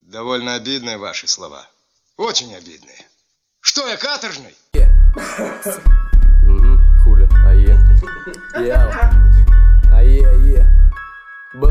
Довольно обидные ваши слова. Очень обидные. Что я, каторжный?